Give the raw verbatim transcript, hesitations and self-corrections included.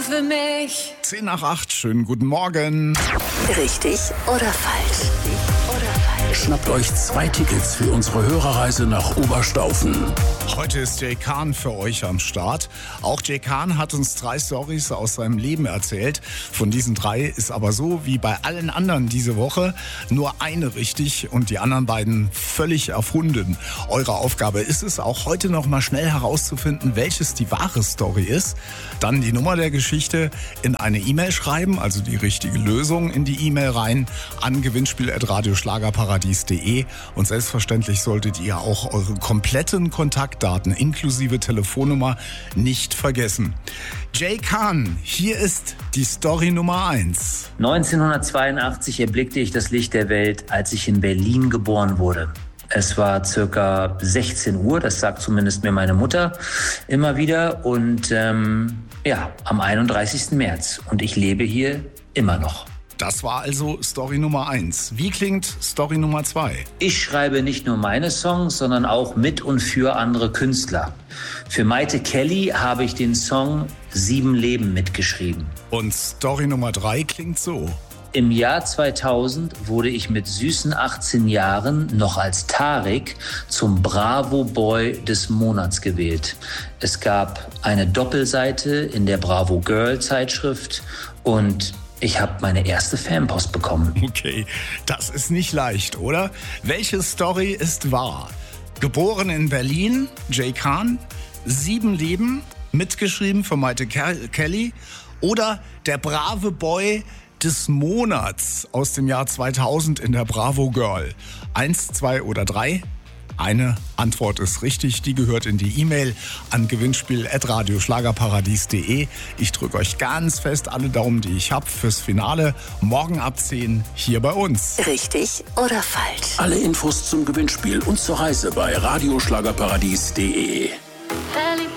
für mich. zehn nach acht, schönen guten Morgen. Richtig oder falsch? Schnappt euch zwei Tickets für unsere Hörerreise nach Oberstaufen. Heute ist Jay Khan für euch am Start. Auch Jay Khan hat uns drei Storys aus seinem Leben erzählt. Von diesen drei ist aber so wie bei allen anderen diese Woche nur eine richtig und die anderen beiden völlig erfunden. Eure Aufgabe ist es, auch heute noch mal schnell herauszufinden, welches die wahre Story ist. Dann die Nummer der Geschichte in eine E-Mail schreiben, also die richtige Lösung in die E-Mail rein an gewinnspiel at radioschlagerparadies punkt de und selbstverständlich solltet ihr auch eure kompletten Kontaktdaten inklusive Telefonnummer nicht vergessen. Jay Khan, hier ist die Story Nummer eins. neunzehnhundertzweiundachtzig erblickte ich das Licht der Welt, als ich in Berlin geboren wurde. Es war circa sechzehn Uhr, das sagt zumindest mir meine Mutter immer wieder. Und ähm, ja, am einunddreißigsten März. Und ich lebe hier immer noch. Das war also Story Nummer eins. Wie klingt Story Nummer zwei? Ich schreibe nicht nur meine Songs, sondern auch mit und für andere Künstler. Für Maite Kelly habe ich den Song Sieben Leben mitgeschrieben. Und Story Nummer drei klingt so. Im Jahr zweitausend wurde ich mit süßen achtzehn Jahren noch als Tarek zum Bravo Boy des Monats gewählt. Es gab eine Doppelseite in der Bravo Girl Zeitschrift und ich habe meine erste Fanpost bekommen. Okay, das ist nicht leicht, oder? Welche Story ist wahr? Geboren in Berlin, Jay Khan, Sieben Leben, mitgeschrieben von Maite Ke- Kelly oder der brave Boy des Monats aus dem Jahr zweitausend in der Bravo Girl? Eins, zwei oder drei? Eine Antwort ist richtig, die gehört in die E-Mail an gewinnspiel at radioschlagerparadies punkt de. Ich drücke euch ganz fest alle Daumen, die ich habe fürs Finale. Morgen ab zehn hier bei uns. Richtig oder falsch? Alle Infos zum Gewinnspiel und zur Reise bei radioschlagerparadies punkt de.